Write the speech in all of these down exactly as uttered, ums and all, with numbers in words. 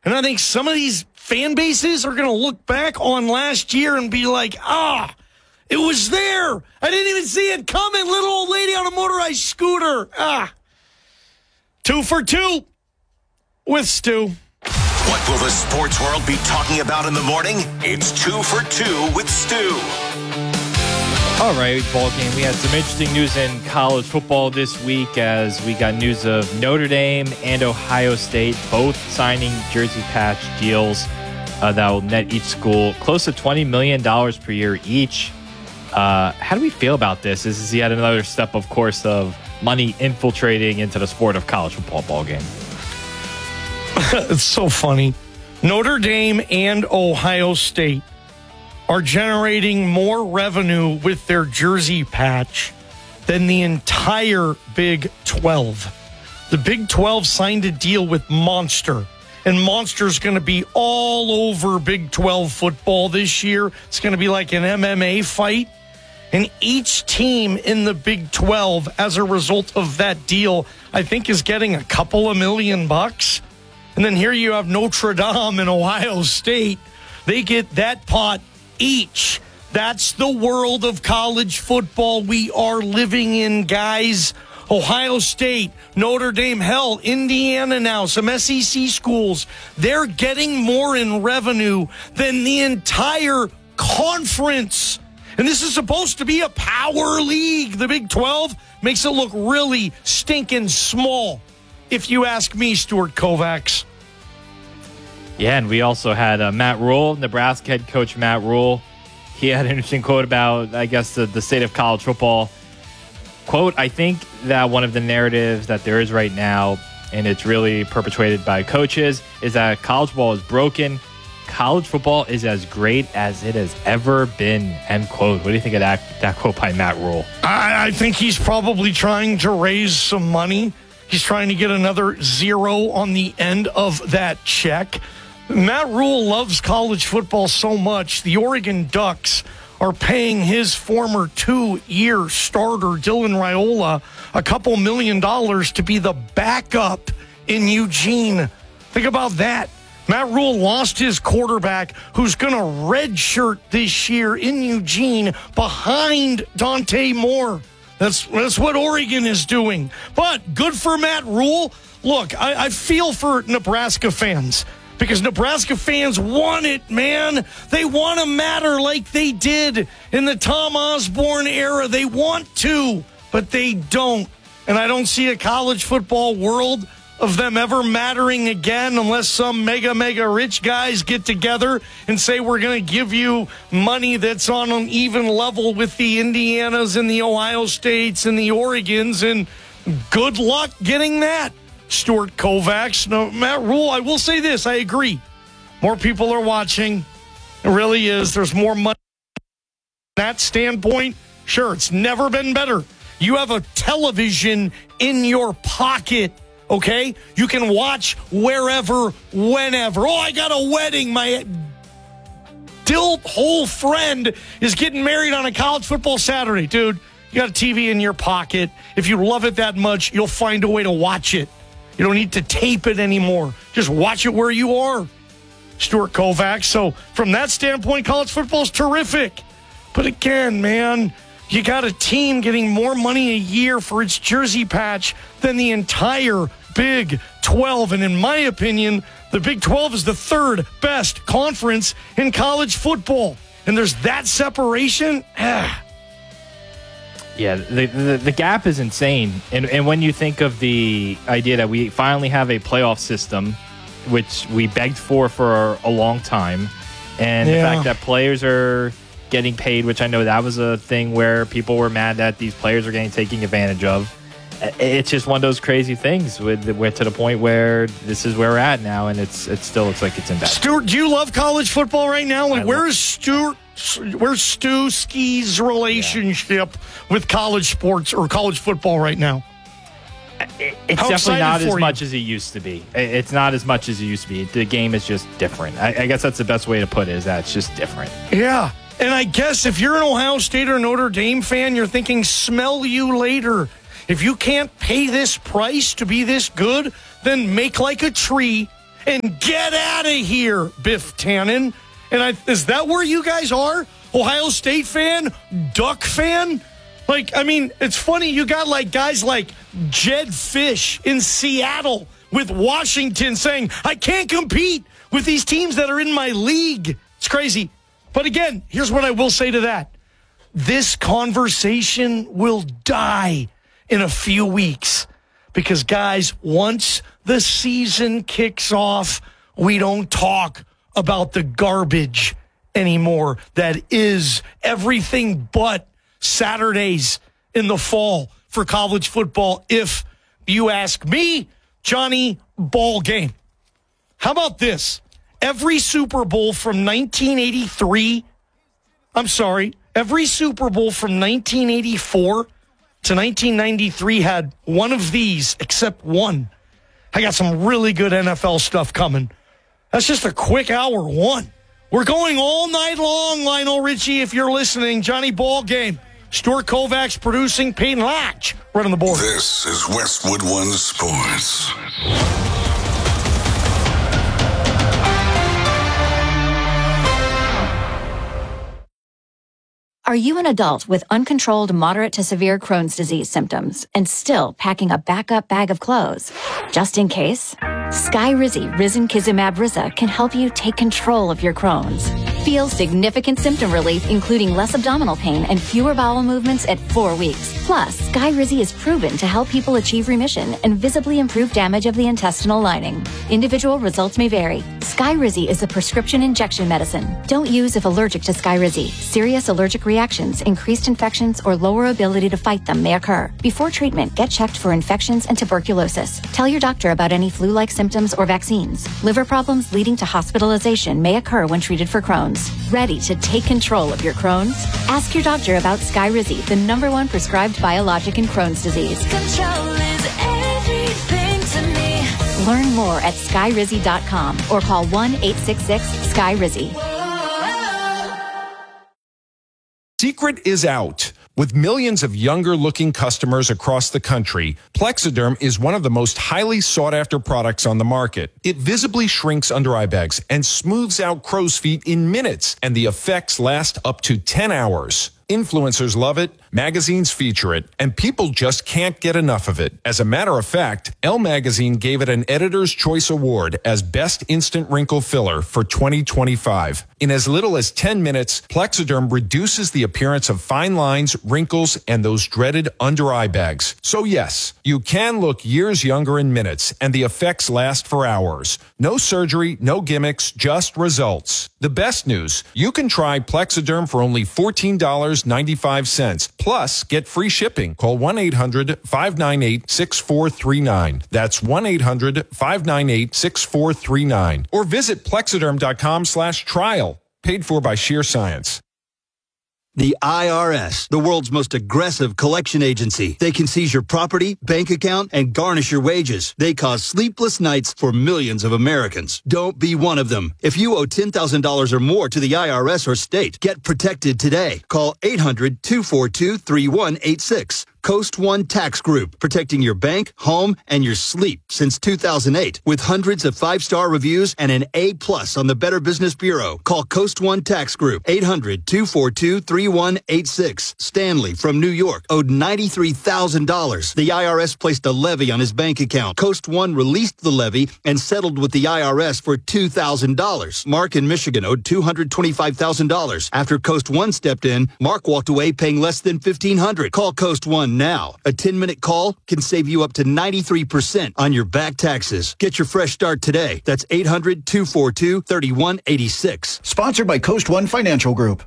And I think some of these fan bases are going to look back on last year and be like, ah, it was there. I didn't even see it coming. Little old lady on a motorized scooter. Ah. Two for two with Stu. What will the sports world be talking about in the morning? It's two for two with Stu. All right, ball game. We had some interesting news in college football this week as we got news of Notre Dame and Ohio State both signing jersey patch deals uh, that will net each school close to twenty million dollars per year each. Uh, how do we feel about this? This is yet another step, of course, of money infiltrating into the sport of college football ball game. It's so funny. Notre Dame and Ohio State are generating more revenue with their jersey patch than the entire Big twelve. The Big twelve signed a deal with Monster, and Monster's going to be all over Big twelve football this year. It's going to be like an M M A fight. And each team in the Big twelve, as a result of that deal, I think is getting a couple of million bucks. And then here you have Notre Dame and Ohio State. They get that pot each. That's the world of college football we are living in, guys. Ohio State, Notre Dame, hell, Indiana now, some S E C schools. They're getting more in revenue than the entire conference. And this is supposed to be a power league. The Big twelve makes it look really stinking small, if you ask me, Stuart Kovacs. Yeah, and we also had uh, Matt Rule, Nebraska head coach Matt Rule. He had an interesting quote about, I guess, the, the state of college football. Quote, I think that one of the narratives that there is right now, and it's really perpetuated by coaches, is that college football is broken. College football is as great as it has ever been, end quote. What do you think of that, that quote by Matt Rule? I, I think he's probably trying to raise some money. He's trying to get another zero on the end of that check. Matt Rule loves college football so much. The Oregon Ducks are paying his former two-year starter, Dylan Raiola, a couple million dollars to be the backup in Eugene. Think about that. Matt Rule lost his quarterback who's going to redshirt this year in Eugene behind Dante Moore. That's, that's what Oregon is doing. But good for Matt Rule. Look, I, I feel for Nebraska fans because Nebraska fans want it, man. They want to matter like they did in the Tom Osborne era. They want to, but they don't. And I don't see a college football world of them ever mattering again unless some mega, mega rich guys get together and say we're going to give you money that's on an even level with the Indianas and the Ohio States and the Oregons, and good luck getting that, Stuart Kovacs. No, Matt Rule, I will say this, I agree. More people are watching. It really is. There's more money. From that standpoint, sure, it's never been better. You have a television in your pocket. Okay? You can watch wherever, whenever. Oh, I got a wedding. My dill hole friend is getting married on a college football Saturday. Dude, you got a T V in your pocket. If you love it that much, you'll find a way to watch it. You don't need to tape it anymore. Just watch it where you are, Stuart Kovacs. So from that standpoint, college football is terrific. But again, man, you got a team getting more money a year for its jersey patch than the entire Big twelve. And in my opinion, the Big twelve is the third best conference in college football. And there's that separation. Ah. Yeah, the, the the gap is insane. And and when you think of the idea that we finally have a playoff system, which we begged for for a long time, and yeah. the fact that players are getting paid, which I know that was a thing where people were mad that these players are getting taken advantage of. It's just one of those crazy things with we're to the point where this is where we're at now, and it's it still looks like it's in bad. Stuart, do you love college football right now? Like, where's Stuart? Where's Stu Ski's relationship yeah. with college sports or college football right now? It's How definitely not as you? much as it used to be. It's not as much as it used to be. The game is just different. I, I guess that's the best way to put it, is that it's just different. Yeah. And I guess if you're an Ohio State or Notre Dame fan, you're thinking, smell you later. If you can't pay this price to be this good, then make like a tree and get out of here, Biff Tannen. And I, is that where you guys are? Ohio State fan? Duck fan? Like, I mean, it's funny. You got like guys like Jed Fish in Seattle with Washington saying, I can't compete with these teams that are in my league. It's crazy. But again, here's what I will say to that. This conversation will die in a few weeks because, guys, once the season kicks off, we don't talk about the garbage anymore that is everything but Saturdays in the fall for college football, if you ask me. Johnny, ball game. How about this? Every Super Bowl from nineteen eighty-three, I'm sorry, every Super Bowl from nineteen eighty-four to nineteen ninety-three had one of these, except one. I got some really good N F L stuff coming. That's just a quick hour one. We're going all night long, Lionel Richie, if you're listening. Johnny Ball Game. Stuart Kovacs producing, Peyton Latch running the board. This is Westwood One Sports. Are you an adult with uncontrolled moderate to severe Crohn's disease symptoms and still packing a backup bag of clothes? Just in case, Skyrizi Risankizumab Riza can help you take control of your Crohn's. Feel significant symptom relief, including less abdominal pain and fewer bowel movements at four weeks. Plus, Skyrizi is proven to help people achieve remission and visibly improve damage of the intestinal lining. Individual results may vary. Skyrizi is a prescription injection medicine. Don't use if allergic to Skyrizi. Serious allergic reactions, increased infections, or lower ability to fight them may occur. Before treatment, get checked for infections and tuberculosis. Tell your doctor about any flu-like symptoms or vaccines. Liver problems leading to hospitalization may occur when treated for Crohn's. Ready to take control of your Crohn's? Ask your doctor about Skyrizi, the number one prescribed biologic in Crohn's disease. Control is everything to me. Learn more at skyrizi dot com or call one eight six six Skyrizi. Secret is out. With millions of younger-looking customers across the country, Plexiderm is one of the most highly sought-after products on the market. It visibly shrinks under-eye bags and smooths out crow's feet in minutes, and the effects last up to ten hours. Influencers love it, magazines feature it, and people just can't get enough of it. As a matter of fact, Elle Magazine gave it an Editor's Choice Award as Best Instant Wrinkle Filler for twenty twenty-five. In as little as ten minutes, Plexiderm reduces the appearance of fine lines, wrinkles, and those dreaded under-eye bags. So yes, you can look years younger in minutes, and the effects last for hours. No surgery, no gimmicks, just results. The best news, you can try Plexiderm for only fourteen dollars and ninety-five cents. Plus, get free shipping. Call one eight hundred five nine eight six four three nine. That's one eight hundred five nine eight six four three nine. Or visit plexiderm.com slash trial. Paid for by Sheer Science. The I R S, the world's most aggressive collection agency. They can seize your property, bank account, and garnish your wages. They cause sleepless nights for millions of Americans. Don't be one of them. If you owe ten thousand dollars or more to the I R S or state, get protected today. Call eight hundred two four two three one eight six. Coast One Tax Group, protecting your bank, home, and your sleep since two thousand eight. With hundreds of five-star reviews and an A plus on the Better Business Bureau. Call Coast One Tax Group, eight hundred two four two three one eight six. Stanley from New York owed ninety-three thousand dollars. The I R S placed a levy on his bank account. Coast One released the levy and settled with the I R S for two thousand dollars. Mark in Michigan owed two hundred twenty-five thousand dollars. After Coast One stepped in, Mark walked away paying less than fifteen hundred dollars. Call Coast One now. A ten-minute call can save you up to ninety-three percent on your back taxes. Get your fresh start today. That's eight hundred two four two three one eight six. Sponsored by Coast One Financial Group.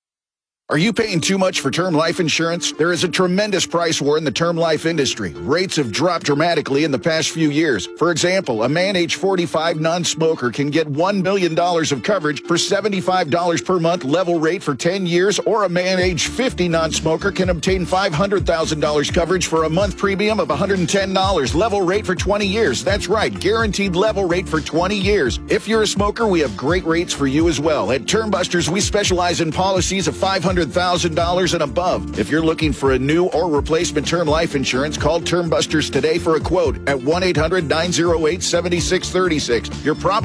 Are you paying too much for term life insurance? There is a tremendous price war in the term life industry. Rates have dropped dramatically in the past few years. For example, a man age forty-five non-smoker can get one million dollars of coverage for seventy-five dollars per month level rate for ten years, or a man age fifty non-smoker can obtain five hundred thousand dollars coverage for a month premium of one hundred ten dollars level rate for twenty years. That's right, guaranteed level rate for twenty years. If you're a smoker, we have great rates for you as well. At Term Busters, we specialize in policies of five hundred hundred thousand dollars and above. If you're looking for a new or replacement term life insurance, call Term Busters today for a quote at one eight hundred nine oh eight seven six three six. You're probably